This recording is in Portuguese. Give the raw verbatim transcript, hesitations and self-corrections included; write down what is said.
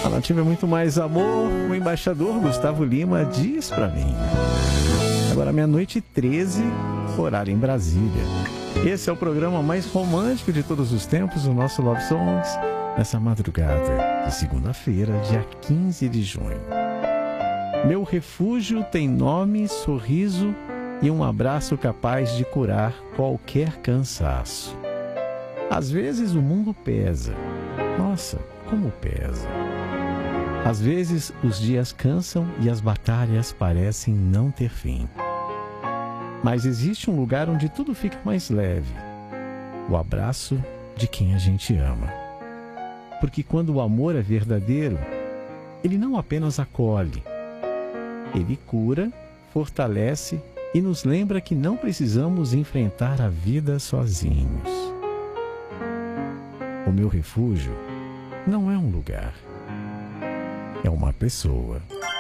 A nativa é muito mais amor. O embaixador Gustavo Lima diz pra mim. Agora meia-noite e treze, horário em Brasília. Esse é o programa mais romântico de todos os tempos, o nosso Love Songs, nessa madrugada de segunda-feira, dia quinze de junho. Meu refúgio tem nome, sorriso e um abraço capaz de curar qualquer cansaço. Às vezes o mundo pesa. Nossa, como pesa. Às vezes os dias cansam e as batalhas parecem não ter fim. Mas existe um lugar onde tudo fica mais leve. O abraço de quem a gente ama. Porque quando o amor é verdadeiro, ele não apenas acolhe. Ele cura, fortalece e nos lembra que não precisamos enfrentar a vida sozinhos. O meu refúgio não é um lugar. É uma pessoa.